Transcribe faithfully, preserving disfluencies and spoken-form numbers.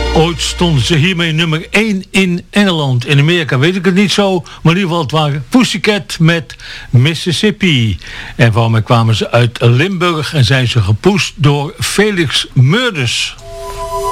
Ooit stonden ze hiermee nummer één in Engeland. In Amerika weet ik het niet zo, maar in ieder geval het waren Pussycat met Mississippi. En waarmee kwamen ze uit Limburg en zijn ze gepusht door Felix Meurders.